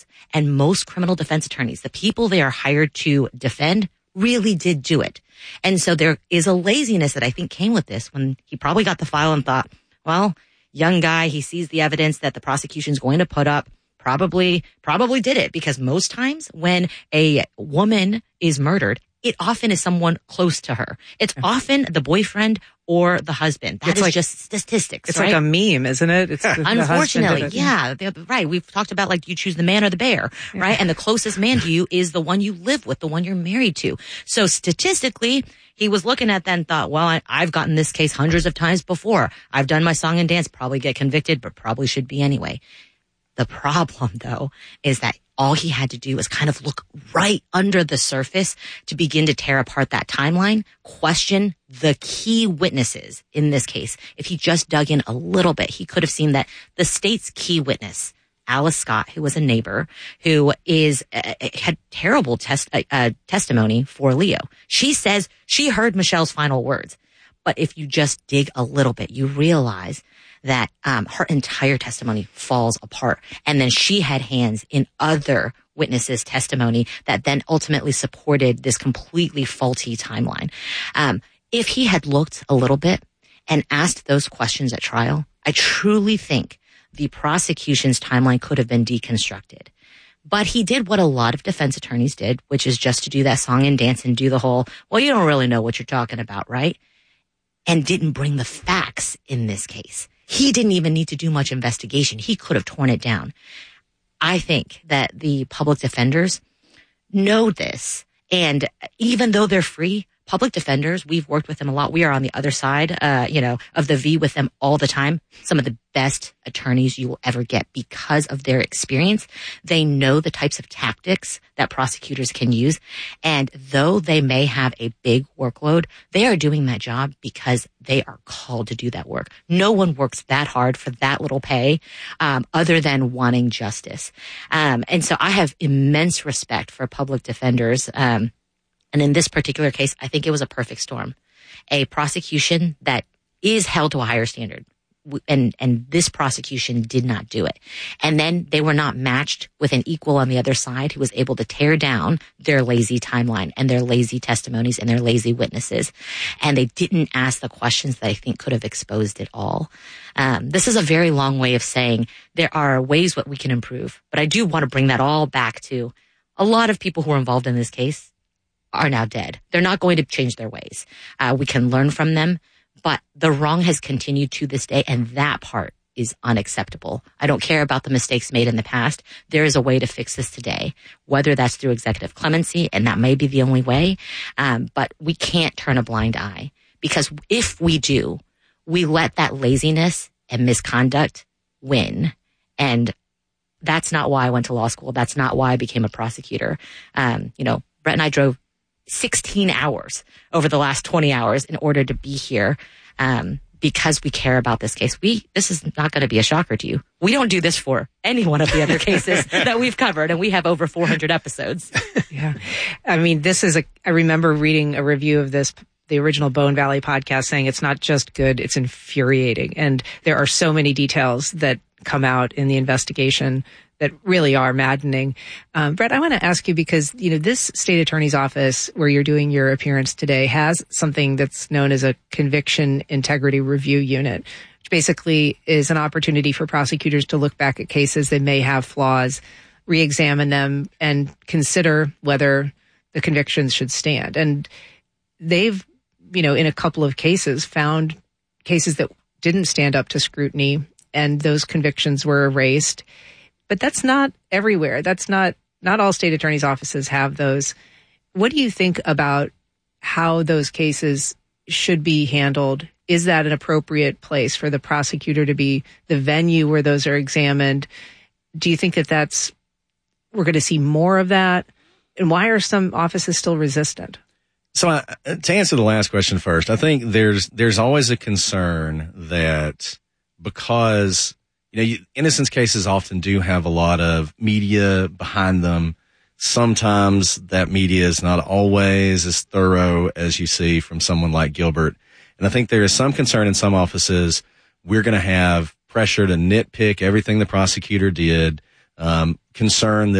And most criminal defense attorneys, the people they are hired to defend, really did do it. And so there is a laziness that I think came with this when he probably got the file and thought, well, young guy, he sees the evidence that the prosecution's going to put up, probably did it, because most times when a woman is murdered, it often is someone close to her. It's often the boyfriend or the husband. That is just statistics. It's right? like a meme, isn't it? It's Unfortunately, yeah. Right. We've talked about, like, you choose the man or the bear, right? And the closest man to you is the one you live with, the one you're married to. So statistically, he was looking at that and thought, well, I've gotten this case hundreds of times before. I've done my song and dance, probably get convicted, but probably should be anyway. The problem, though, is that all he had to do was kind of look right under the surface to begin to tear apart that timeline, question the key witnesses in this case. If he just dug in a little bit, he could have seen that the state's key witness, Alice Scott, who was a neighbor, who had terrible testimony for Leo. She says she heard Michelle's final words. But if you just dig a little bit, you realize that her entire testimony falls apart. And then she had hands in other witnesses' testimony that then ultimately supported this completely faulty timeline. If he had looked a little bit and asked those questions at trial, I truly think the prosecution's timeline could have been deconstructed. But he did what a lot of defense attorneys did, which is just to do that song and dance and do the whole, well, you don't really know what you're talking about, right? And didn't bring the facts in this case. He didn't even need to do much investigation. He could have torn it down. I think that the public defenders know this. And even though they're free, public defenders, we've worked with them a lot. We are on the other side, of the V with them all the time. Some of the best attorneys you will ever get because of their experience. They know the types of tactics that prosecutors can use. And though they may have a big workload, they are doing that job because they are called to do that work. No one works that hard for that little pay, other than wanting justice. And so I have immense respect for public defenders. And in this particular case, I think it was a perfect storm. A prosecution that is held to a higher standard. And this prosecution did not do it. And then they were not matched with an equal on the other side who was able to tear down their lazy timeline and their lazy testimonies and their lazy witnesses. And they didn't ask the questions that I think could have exposed it all. This is a very long way of saying there are ways what we can improve. But I do want to bring that all back to a lot of people who are involved in this case are now dead. They're not going to change their ways. We can learn from them, but the wrong has continued to this day, and that part is unacceptable. I don't care about the mistakes made in the past. There is a way to fix this today, whether that's through executive clemency, and that may be the only way, but we can't turn a blind eye, because if we do, we let that laziness and misconduct win. And that's not why I went to law school. That's not why I became a prosecutor. Brett and I drove 16 hours over the last 20 hours in order to be here, because we care about this case. This is not going to be a shocker to you. We don't do this for any one of the other cases that we've covered, and we have over 400 episodes. Yeah. I mean, I remember reading a review of this, the original Bone Valley podcast, saying it's not just good, it's infuriating. And there are so many details that come out in the investigation that really are maddening. Brett, I want to ask you, because, this state attorney's office where you're doing your appearance today has something that's known as a conviction integrity review unit, which basically is an opportunity for prosecutors to look back at cases that may have flaws, re-examine them, and consider whether the convictions should stand. And they've, in a couple of cases, found cases that didn't stand up to scrutiny, and those convictions were erased. But that's not everywhere. That's not all state attorneys' offices have those. What do you think about how those cases should be handled? Is that an appropriate place for the prosecutor to be the venue where those are examined? Do you think that we're going to see more of that? And why are some offices still resistant? So to answer the last question first, I think there's always a concern that because innocence cases often do have a lot of media behind them. Sometimes that media is not always as thorough as you see from someone like Gilbert. And I think there is some concern in some offices. We're going to have pressure to nitpick everything the prosecutor did, concern